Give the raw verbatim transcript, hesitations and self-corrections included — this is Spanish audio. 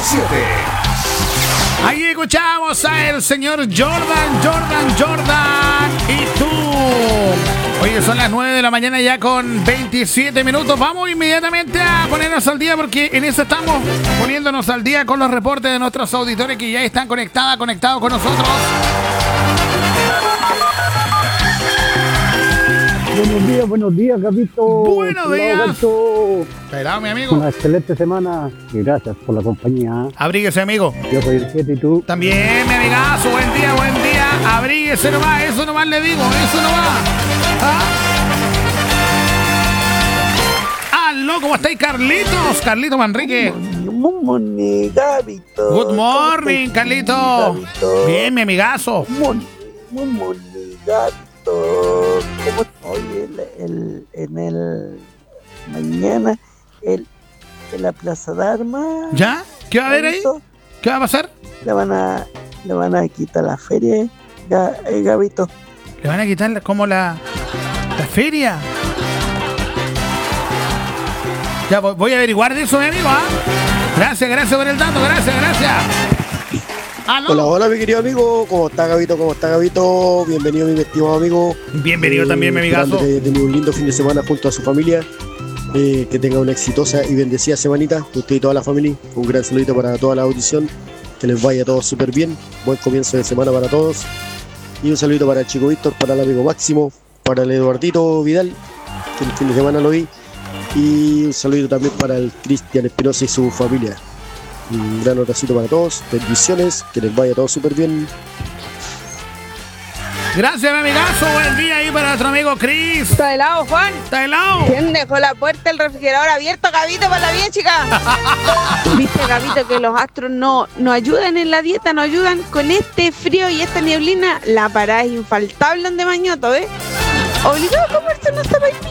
siete. Ahí escuchamos a el señor Jordan, Jordan, Jordan y tú. Oye, son las nueve de la mañana ya con veintisiete minutos. Vamos inmediatamente a ponernos al día porque en eso estamos poniéndonos al día con los reportes de nuestros auditores que ya están conectadas, conectados con nosotros. Buenos días, buenos días, Gabito. Buenos días. Hello, mi amigo. Una excelente semana y gracias por la compañía. Abríguese, amigo. Yo soy el siete y tú. También, mi amigazo. Buen día, buen día. Abríguese nomás. Eso nomás le digo. Eso nomás. ¿Ah? Aló, ¿cómo estáis, Carlitos? Carlitos Manrique. Good morning, Gabito. Good morning, Carlito. Bien, mi amigazo. Good morning, Gabito. ¿Cómo estoy el, el, en el mañana el, en la Plaza de Armas? ¿Ya? ¿Qué va a haber ahí? ¿Qué va a pasar? Le van a, le van a quitar la feria, eh, Gabito. ¿Le van a quitar como la, la feria? Ya voy a averiguar de eso, mi amigo. ¿Ah? Gracias, gracias por el dato. Gracias, gracias. ¿Aló? Hola, hola, mi querido amigo. ¿Cómo está, Gabito? ¿Cómo está, Gabito? Bienvenido, mi estimado amigo. Bienvenido eh, también, mi amigazo. Que haya tenido un lindo fin de semana junto a su familia. Eh, que tenga una exitosa y bendecida semanita. Usted y toda la familia. Un gran saludito para toda la audición. Que les vaya todo súper bien. Buen comienzo de semana para todos. Y un saludito para el chico Víctor, para el amigo Máximo, para el Eduardito Vidal, que el fin de semana lo vi. Y un saludito también para el Cristian Espinosa y su familia. Un gran abracito para todos, bendiciones, que les vaya todo súper bien. Gracias, mi amigazo, buen día ahí para nuestro amigo Chris. ¿Está helado, Juan? ¿Está helado? ¿Quién dejó la puerta del refrigerador abierto, Gabito, para la bien, chica? ¿Viste, Gabito, que los astros no, no ayudan en la dieta, no ayudan? Con este frío y esta nieblina, la parada es infaltable donde Mañoto, ¿eh? Obligado a comerse una sopa